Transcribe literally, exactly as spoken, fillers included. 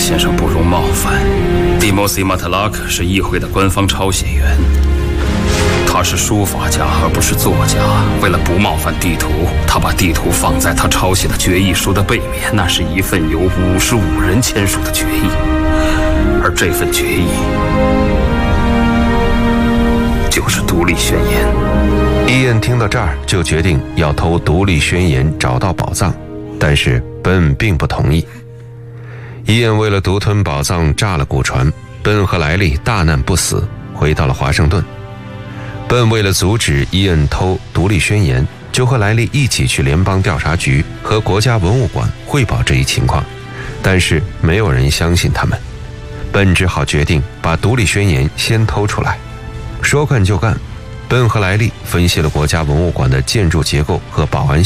先生不容冒犯，蒂莫西·马特拉克是议会的官方抄写员，他是书法家而不是作家。为了不冒犯地图，他把地图放在他抄写的决议书的背面。那是一份由五十五人签署的决议，而这份决议就是独立宣言。 伊恩听到这儿就决定要偷独立宣言找到宝藏，但是本并不同意。伊恩为了独吞宝藏炸了古船，本和莱利大难不死，回到了华盛顿。本为了阻止伊恩偷独立宣言，就和莱利一起去联邦调查局和国家文物馆汇报这一情况，但是没有人相信他们。本只好决定把独立宣言先偷出来。说干就干，本和莱利分析了国家文物馆的建筑结构和保安